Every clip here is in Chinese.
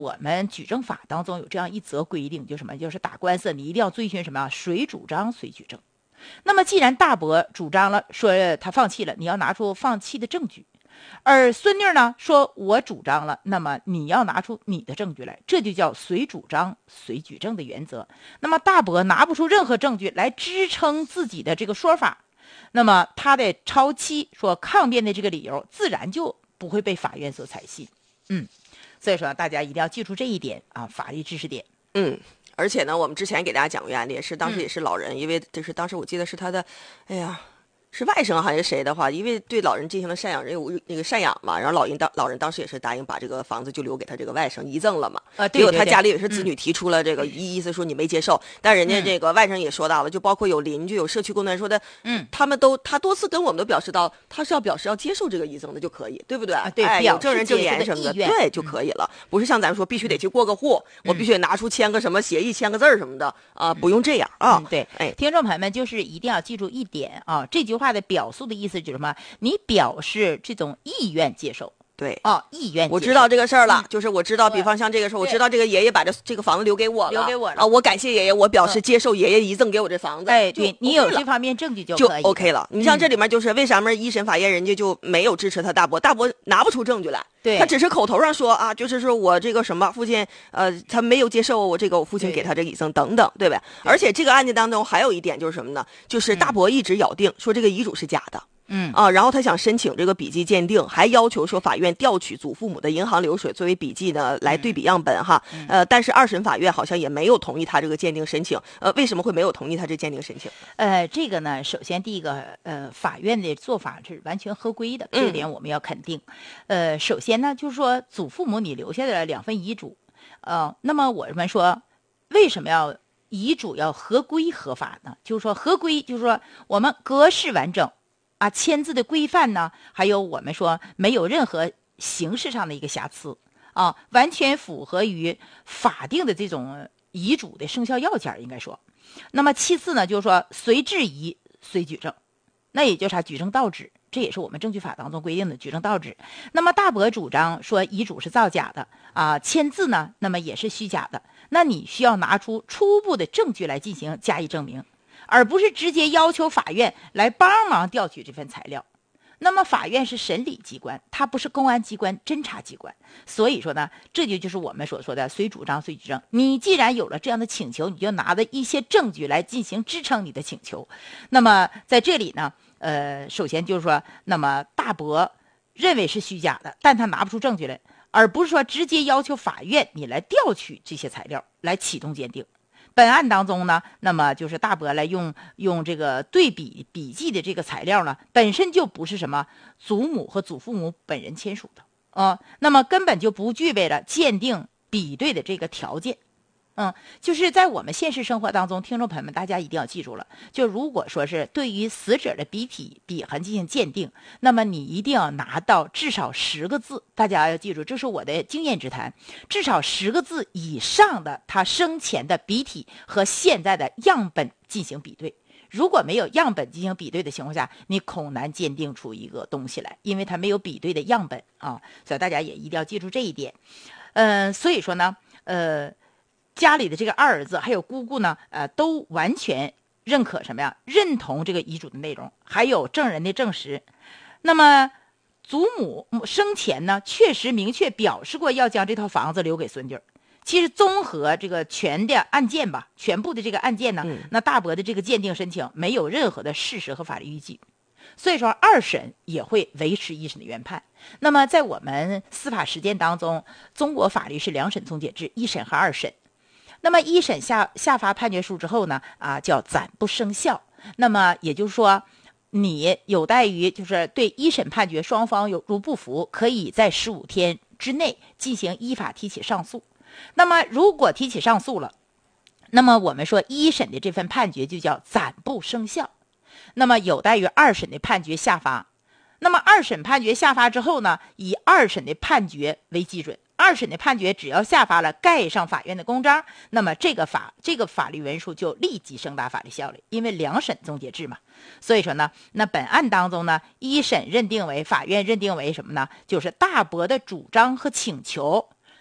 我们举证法当中有这样一则规定，就什么，就是打官司你一定要遵循什么，谁主张谁举证。那么既然大伯主张了，说他放弃了，你要拿出放弃的证据，而孙女呢说我主张了，那么你要拿出你的证据来，这就叫谁主张谁举证的原则。那么大伯拿不出任何证据来支撑自己的这个说法，那么他的超期说抗辩的这个理由自然就不会被法院所采信。所以说大家一定要记住这一点啊，法律知识点。 而且呢，我们之前给大家讲过一个案例，是当时也是老人，因为就是当时我记得是他的，是外甥还是谁的话，因为对老人进行了赡养，那个赡养嘛，然后老人当时也是答应把这个房子就留给他这个外甥遗赠了嘛。结果他家里也是子女提出了这个意思说你没接受，但人家这个外甥也说到了，就包括有邻居有社区工作人员说的，他多次跟我们都表示到他是要表示要接受这个遗赠的就可以，对不对？ 对， 有证人证言什么的，对就可以了，不是像咱们说必须得去过个户，我必须得拿出签个什么协议签个字什么的啊，不用这样啊。 对，听众朋友们就是一定要记住一点啊，这句话的表述的意思就是什么？你表示这种意愿接受。 对意愿接受。 我知道这个事儿了，就是我知道，比方像这个事儿，我知道这个爷爷把这个房子留给我了啊，我感谢爷爷，我表示接受爷爷遗赠给我这房子。 对，你有这方面证据就可以 OK 了。你像这里面就是为什么一审法院人家就没有支持他大伯拿不出证据来， 对， 他只是口头上说啊，就是说我这个什么父亲他没有接受我父亲给他这个遗赠等等，对吧？而且这个案件当中还有一点就是什么呢？就是大伯一直咬定说这个遗嘱是假的。然后他想申请这个笔迹鉴定，还要求说法院调取祖父母的银行流水作为笔迹呢来对比样本哈。但是二审法院好像也没有同意他这个鉴定申请。为什么会没有同意他这鉴定申请？ 这个呢，首先第一个法院的做法是完全合规的，这点我们要肯定。首先呢，就是说祖父母你留下的2份遗嘱，那么我们说为什么要遗嘱要合规合法呢？就是说合规，就是说我们格式完整。签字的规范呢，还有我们说没有任何形式上的一个瑕疵完全符合于法定的这种遗嘱的生效要件，应该说。那么其次呢，就是说随质疑随举证，那也就是举证倒置，这也是我们证据法当中规定的举证倒置。那么大伯主张说遗嘱是造假的签字呢，那么也是虚假的，那你需要拿出初步的证据来进行加以证明，而不是直接要求法院来帮忙调取这份材料。那么法院是审理机关，它不是公安机关、侦查机关，所以说呢，这就是我们所说的随主张随举证。你既然有了这样的请求，你就拿着一些证据来进行支撑你的请求。那么在这里呢，首先就是说，那么大伯认为是虚假的，但他拿不出证据来，而不是说直接要求法院你来调取这些材料来启动鉴定。本案当中呢，那么就是大伯来用这个对比笔记的这个材料呢，本身就不是什么祖母和祖父母本人签署的那么根本就不具备了鉴定比对的这个条件。就是在我们现实生活当中，听众朋友们大家一定要记住了，就如果说是对于死者的笔体笔痕进行鉴定，那么你一定要拿到至少10个字，大家要记住，这是我的经验之谈，至少10个字以上的他生前的笔体和现在的样本进行比对。如果没有样本进行比对的情况下，你恐难鉴定出一个东西来，因为它没有比对的样本所以大家也一定要记住这一点。所以说呢，家里的这个二儿子还有姑姑呢，都完全认可什么呀？认同这个遗嘱的内容，还有证人的证实。那么祖母生前呢，确实明确表示过要将这套房子留给孙女。其实综合这个全部的这个案件呢，那大伯的这个鉴定申请没有任何的事实和法律依据。所以说二审也会维持一审的原判。那么在我们司法实践当中，中国法律是2审终结制，一审和二审。那么一审下发判决书之后呢，叫暂不生效。那么也就是说，你有待于就是对一审判决双方如不服，可以在15天之内进行依法提起上诉。那么如果提起上诉了，那么我们说一审的这份判决就叫暂不生效。那么有待于二审的判决下发。那么二审判决下发之后呢，以二审的判决为基准。二审的判决只要下发了，盖上法院的公章，那么这个法律文书就立即升达法律效力，因为2审终结制嘛。所以说呢，那本案当中呢，一审法院认定为什么呢？就是大伯的主张和请求，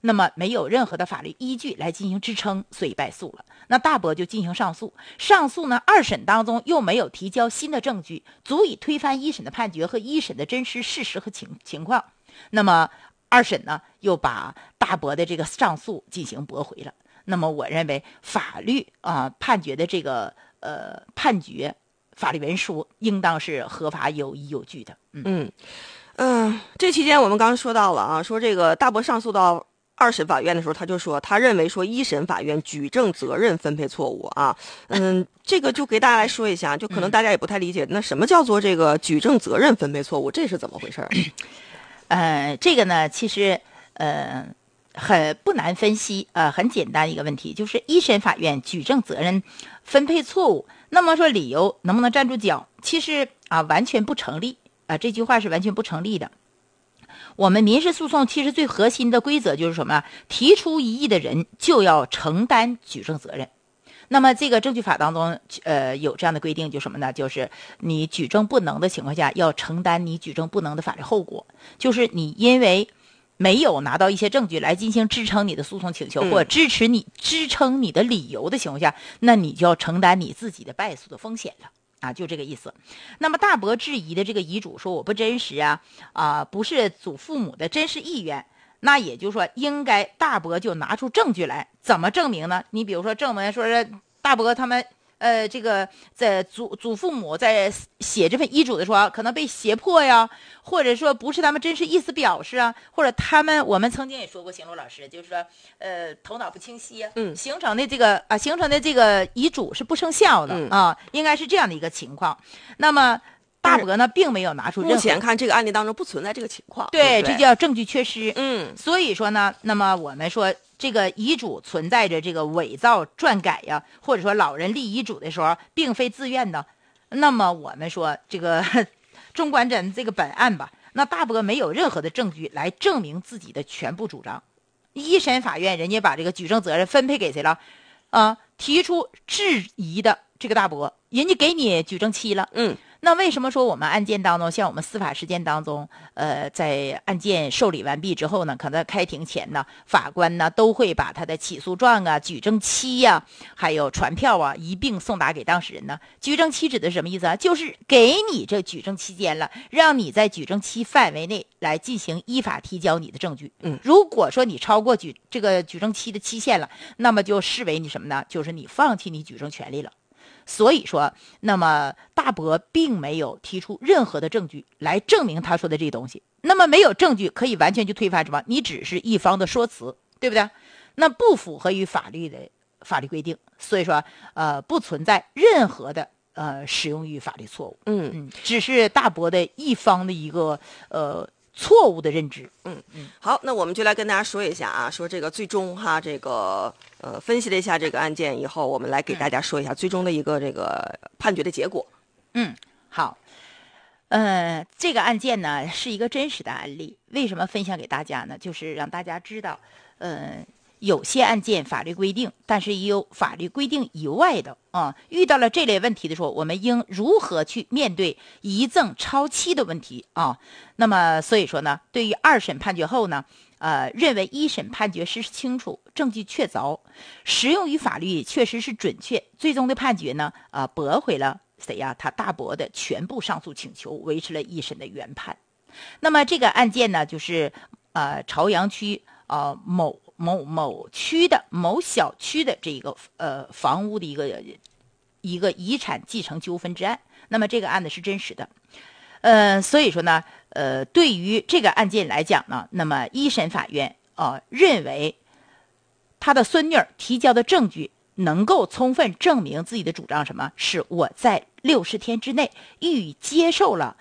那么没有任何的法律依据来进行支撑，所以败诉了。那大伯就进行上诉，上诉呢二审当中又没有提交新的证据，足以推翻一审的判决和一审的真实事实和情况。那么二审呢又把大伯的这个上诉进行驳回了。那么我认为法律判决的这个判决法律文书应当是合法有依有据的。 这期间我们刚刚说到了啊，说这个大伯上诉到二审法院的时候，他就说他认为说一审法院举证责任分配错误啊。这个就给大家来说一下，就可能大家也不太理解，那什么叫做这个举证责任分配错误，这是怎么回事？ 这个呢其实很不难分析，很简单一个问题，就是一审法院举证责任分配错误，那么说理由能不能站住脚？其实完全不成立这句话是完全不成立的。我们民事诉讼其实最核心的规则就是什么？提出异议的人就要承担举证责任。那么这个证据法当中有这样的规定，就是什么呢？就是你举证不能的情况下，要承担你举证不能的法律后果，就是你因为没有拿到一些证据来进行支撑你的诉讼请求，或者支撑你的理由的情况下，那你就要承担你自己的败诉的风险了就这个意思。那么大伯质疑的这个遗嘱说我不真实不是祖父母的真实意愿，那也就是说应该大伯就拿出证据来，怎么证明呢？你比如说证明说是大伯他们这个在祖父母在写这份遗嘱的时候可能被胁迫呀，或者说不是他们真实意思表示或者我们曾经也说过，邢璐老师就是说头脑不清晰形成的这个遗嘱是不生效的应该是这样的一个情况。那么大伯呢并没有拿出任何， 目前看这个案例当中不存在这个情况， 对，这叫证据缺失。 所以说呢，那么我们说这个遗嘱存在着这个伪造撰改或者说老人立遗嘱的时候并非自愿的，那么我们说这个纵观这个本案吧，那大伯没有任何的证据来证明自己的全部主张。一审法院人家把这个举证责任分配给谁了提出质疑的这个大伯，人家给你举证期了那为什么说我们案件当中，像我们司法实践当中在案件受理完毕之后呢，可能开庭前呢，法官呢都会把他的起诉状举证期还有传票一并送达给当事人呢。举证期指的是什么意思就是给你这举证期间了，让你在举证期范围内来进行依法提交你的证据如果说你超过这个举证期的期限了，那么就视为你什么呢？就是你放弃你举证权利了。所以说，那么大伯并没有提出任何的证据来证明他说的这东西。那么没有证据可以完全就推翻什么？你只是一方的说辞，对不对？那不符合于法律规定，所以说不存在任何的使用于法律错误。只是大伯的一方的一个错误的认知。 好，那我们就来跟大家说一下说这个最终这个分析了一下这个案件以后，我们来给大家说一下最终的一个这个判决的结果。 好，这个案件呢是一个真实的案例，为什么分享给大家呢？就是让大家知道，有些案件法律规定，但是也有法律规定以外的遇到了这类问题的时候，我们应如何去面对遗赠超期的问题那么所以说呢，对于二审判决后呢认为一审判决事实清楚，证据确凿，适用于法律确实是准确，最终的判决呢驳回了他大伯的全部上诉请求，维持了一审的原判。那么这个案件呢，就是朝阳区某区的某小区的这个房屋的一个遗产继承纠纷之案。那么这个案子是真实的，所以说呢，对于这个案件来讲呢，那么一审法院认为他的孙女儿提交的证据能够充分证明自己的主张，什么是我在60天之内予以接受了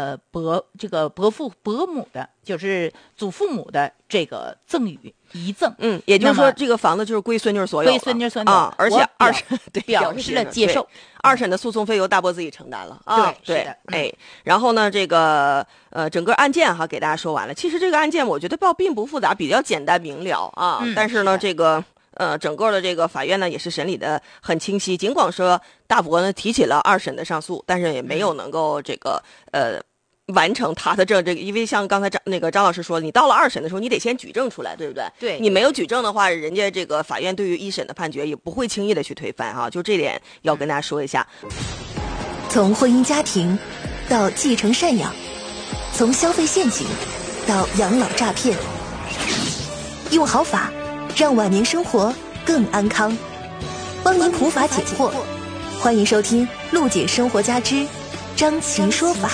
伯母的，就是祖父母的这个赠与遗赠。 也就是说这个房子就是归孙女所有， 归孙女所有而且二审表示了接受。 二审的诉讼费由大伯自己承担了对是的。然后呢，这个整个案件给大家说完了。其实这个案件我觉得并不复杂，比较简单明了但是呢，这个整个的这个法院呢也是审理的很清晰，尽管说大伯呢提起了二审的上诉，但是也没有能够这个完成他的这个，因为像刚才张老师说，你到了2审的时候，你得先举证出来，对不对？ 对， 你没有举证的话，人家这个法院对于1审的判决也不会轻易的去推翻哈，就这点要跟大家说一下。 从婚姻家庭到继承赡养，从消费陷阱到养老诈骗，用好法让晚年生活更安康，帮您普法解惑。欢迎收听陆姐生活家之张琪说法。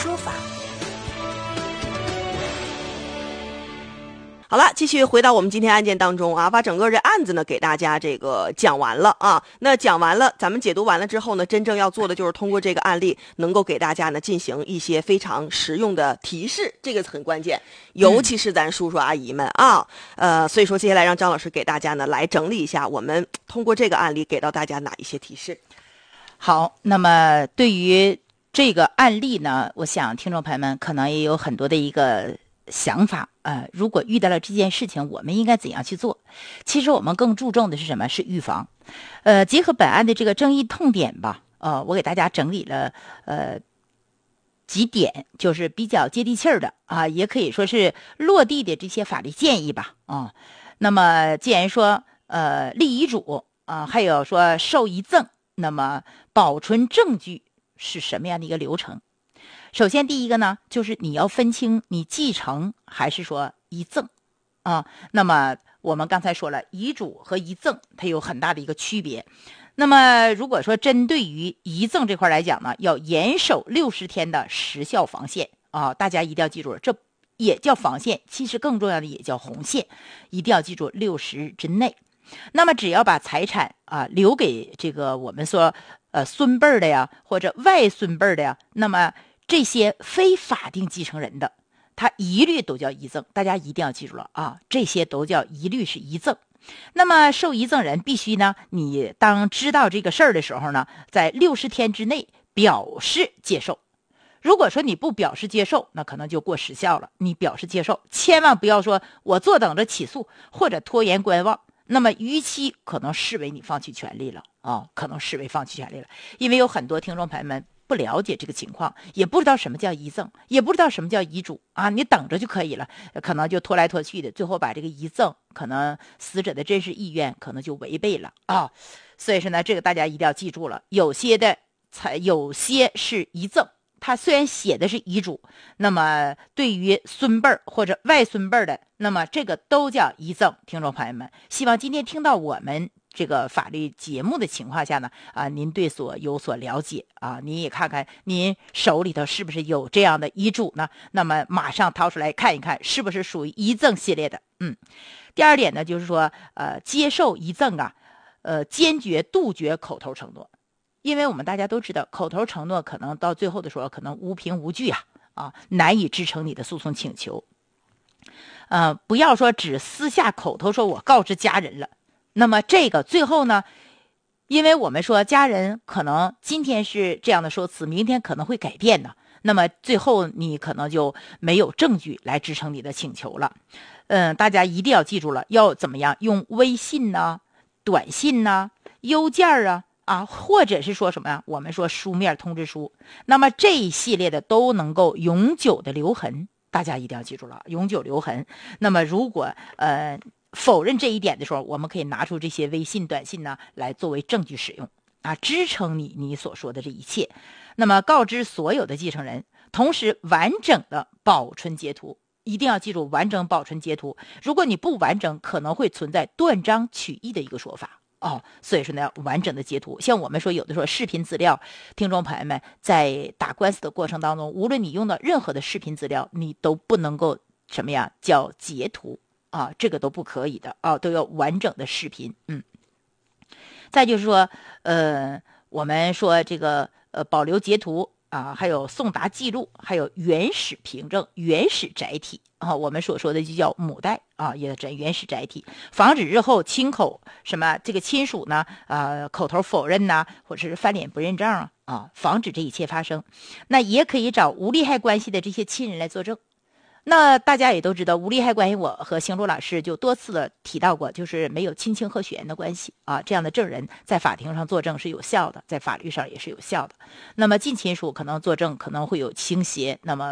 好了，继续回到我们今天案件当中啊，把整个这案子呢给大家这个讲完了啊。那讲完了，咱们解读完了之后呢，真正要做的就是通过这个案例，能够给大家呢进行一些非常实用的提示，这个很关键，尤其是咱叔叔阿姨们啊。所以说接下来让张老师给大家呢来整理一下，我们通过这个案例给到大家哪一些提示。 好，那么对于这个案例呢，我想听众朋友们可能也有很多的一个想法，如果遇到了这件事情，我们应该怎样去做？其实我们更注重的是什么？是预防。结合本案的这个争议痛点吧，我给大家整理了几点，就是比较接地气儿的啊，也可以说是落地的这些法律建议吧啊。那么既然说立遗嘱啊，还有说受遗赠，那么保存证据是什么样的一个流程？首先第一个呢，就是你要分清你继承还是说遗赠啊。那么我们刚才说了，遗嘱和遗赠它有很大的一个区别。那么如果说针对于遗赠这块来讲呢，要严守60天的时效防线啊，大家一定要记住了，这也叫防线，其实更重要的也叫红线，一定要记住60日之内。那么只要把财产留给这个我们说孙辈的呀，或者外孙辈的呀，那么这些非法定继承人的，他一律都叫遗赠，大家一定要记住了啊，这些都叫一律是遗赠。那么受遗赠人必须呢，你当知道这个事儿的时候呢，在60天之内表示接受。如果说你不表示接受，那可能就过时效了。你表示接受，千万不要说我坐等着起诉或者拖延观望，那么逾期可能视为你放弃权利了啊，可能视为放弃权利了。因为有很多听众朋友们不了解这个情况，也不知道什么叫遗赠，也不知道什么叫遗嘱啊，你等着就可以了，可能就拖来拖去的，最后把这个遗赠可能死者的真实意愿可能就违背了啊。所以说呢，这个大家一定要记住了，有些是遗赠，他虽然写的是遗嘱，那么对于孙辈或者外孙辈的，那么这个都叫遗赠。听众朋友们，希望今天听到我们这个法律节目的情况下呢，您对有所了解啊，您也看看您手里头是不是有这样的遗嘱呢？那么马上掏出来看一看，是不是属于遗赠系列的。第二点呢，就是说接受遗赠坚决杜绝口头承诺。因为我们大家都知道，口头承诺可能到最后的时候可能无凭无据难以支撑你的诉讼请求。不要说只私下口头说我告知家人了，那么这个最后呢，因为我们说家人可能今天是这样的说辞，明天可能会改变的，那么最后你可能就没有证据来支撑你的请求了。大家一定要记住了，要怎么样用微信呢、短信呢、邮件或者是说什么呀？我们说书面通知书，那么这一系列的都能够永久的留痕，大家一定要记住了，永久留痕。那么如果否认这一点的时候，我们可以拿出这些微信、短信呢来作为证据使用支撑你所说的这一切。那么告知所有的继承人，同时完整的保存截图，一定要记住完整保存截图。如果你不完整，可能会存在断章取义的一个说法。所以说呢，完整的截图，像我们说有的时候视频资料，听众朋友们在打官司的过程当中，无论你用到任何的视频资料，你都不能够什么呀叫截图这个都不可以的都要完整的视频。再就是说我们说这个保留截图还有送达记录，还有原始凭证、原始载体我们所说的就叫母带也叫原始载体，防止日后亲口什么这个亲属呢口头否认或者是翻脸不认账防止这一切发生。那也可以找无利害关系的这些亲人来作证。那大家也都知道，无利害关系，我和邢璐老师就多次的提到过，就是没有亲情和血缘的关系这样的证人在法庭上作证是有效的，在法律上也是有效的。那么近亲属可能作证可能会有倾斜，那么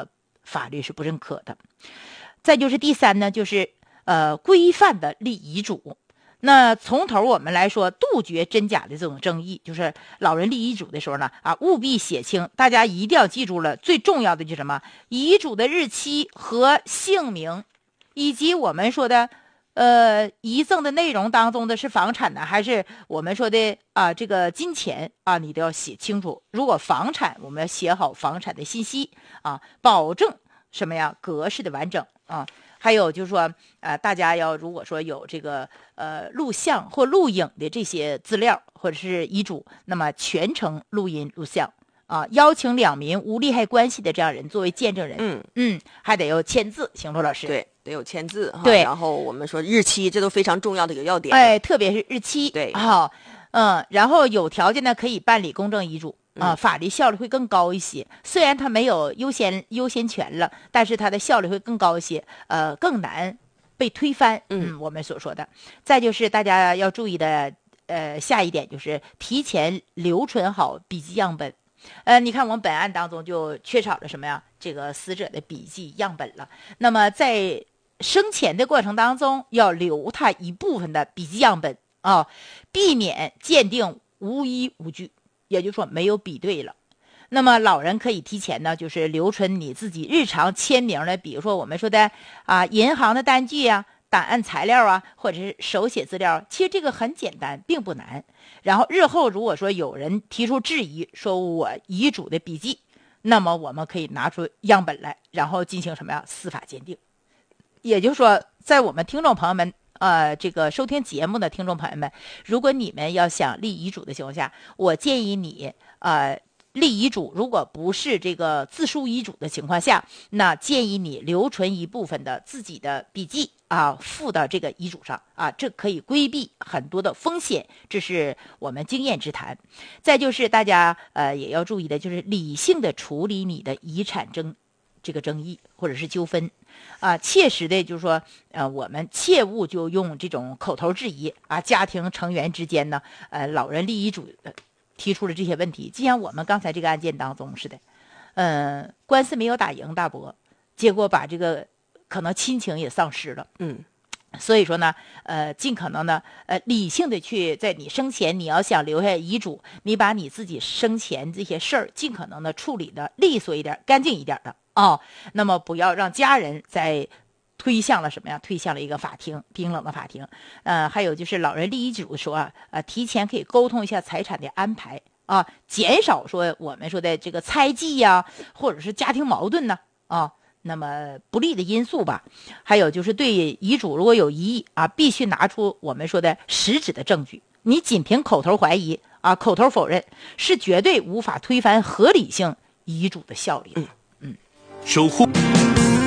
法律是不认可的。再就是第三呢，就是规范的立遗嘱。那从头我们来说，杜绝真假的这种争议，就是老人立遗嘱的时候呢，务必写清，大家一定要记住了，最重要的就是什么？遗嘱的日期和姓名，以及我们说的遗赠的内容当中的是房产呢，还是我们说的这个金钱你都要写清楚。如果房产，我们要写好房产的信息保证什么呀？格式的完整还有就是说，大家要如果说有这个录像或录影的这些资料或者是遗嘱，那么全程录音录像邀请两名无利害关系的这样人作为见证人，还得有签字，邢璐老师。 对，得有签字哈。 对， 然后我们说日期，这都非常重要的一个要点。 特别是日期。 对， 然后有条件呢可以办理公证遗嘱。法律效率会更高一些，虽然它没有优先权了，但是它的效率会更高一些，更难被推翻。我们所说的。再就是大家要注意的，下一点就是提前留存好笔记样本。你看我们本案当中就缺少了什么呀？这个死者的笔记样本了。那么在生前的过程当中，要留他一部分的笔记样本避免鉴定无依无据。也就是说没有比对了。那么老人可以提前呢，就是留存你自己日常签名的，比如说我们说的银行的单据档案材料或者是手写资料。其实这个很简单，并不难。然后日后如果说有人提出质疑，说我遗嘱的笔记，那么我们可以拿出样本来，然后进行什么呀？司法鉴定。也就是说，在我们听众朋友们这个收听节目的听众朋友们，如果你们要想立遗嘱的情况下，我建议你立遗嘱，如果不是这个自书遗嘱的情况下，那建议你留存一部分的自己的笔记附到这个遗嘱上这可以规避很多的风险，这是我们经验之谈。再就是大家也要注意的，就是理性的处理你的遗产这个争议或者是纠纷切实的就是说我们切勿就用这种口头质疑家庭成员之间呢老人立遗嘱提出了这些问题，就像我们刚才这个案件当中似的官司没有打赢大伯，结果把这个可能亲情也丧失了。所以说呢尽可能呢理性的去在你生前，你要想留下遗嘱，你把你自己生前这些事儿尽可能的处理的利索一点，干净一点的那么不要让家人在推向了什么呀？推向了一个法庭，冰冷的法庭。还有就是老人立遗嘱说提前可以沟通一下财产的安排减少说我们说的这个猜忌或者是家庭矛盾呢那么不利的因素吧。还有就是对遗嘱如果有疑义必须拿出我们说的实质的证据。你仅凭口头怀疑口头否认，是绝对无法推翻合理性遗嘱的效力。 守护